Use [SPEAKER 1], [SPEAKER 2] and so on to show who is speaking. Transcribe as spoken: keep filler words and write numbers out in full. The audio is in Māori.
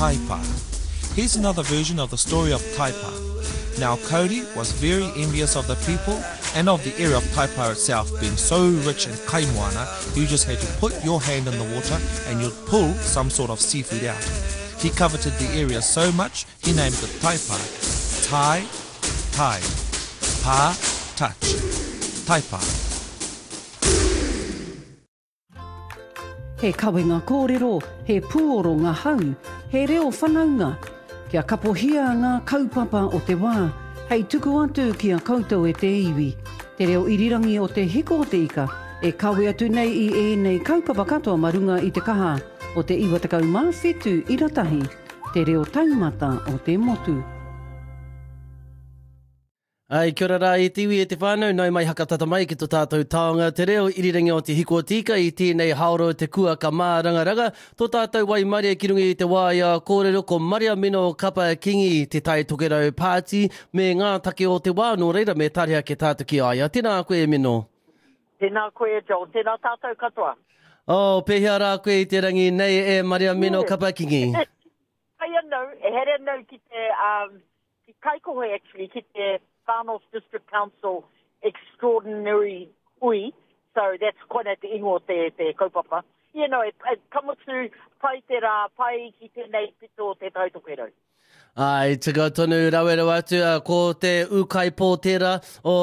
[SPEAKER 1] Taipa. Here's another version of the story of Taipa. Now Cody was very envious of the people and of the area of Taipa itself being so rich in kaimoana. You just had to put your hand in the water and you'd pull some sort of seafood out. He coveted the area so much he named it Taipa. Tai, tai, pa, touch. Taipa.
[SPEAKER 2] He kawenga kōrero, he puoro ngā hau, he reo whanaunga. Kia kapohia ngā kaupapa o te wā, hei tuku atu kia koutou e te iwi. Te reo irirangi o te hiko o te ika, e kawe atu nei i e nei kaupapa katoa marunga i te kaha o te iwa takau mawhetu i ratahi, te reo taumata o te motu.
[SPEAKER 3] Ai, kia ora rā i tiwi e te whānau, nau mai hakatata mai ki tō tātou taonga. Te reo irirangi o te hiko o tika i tēnei haoro te kua ka mā rangaraga. Tō tātou wai Maria ki rungi i te wāia kōrero ko Maria Mino Kapa Kingi te tai tokerau pāti me ngā take o te wā nō reira me tarea ke tātou ki aia. Tēnā koe Mino.
[SPEAKER 4] Tēnā koe John, tēnā tātou katoa.
[SPEAKER 3] Oh, pehea rā koe i te rangi nei e Maria Mino yeah. Kapa Kingi.
[SPEAKER 4] Hei anau, e here anau ki te, um, ki kaikohe actually, ki te Whānos District Council Extraordinary Ui, so that's quite at the ingo te, te kaupapa. You know, it, it kamutu pai te rā, pai ki tēnei pito te tautokero.
[SPEAKER 3] Ai, tika tonu rawera atu, ko te ukai pōtera o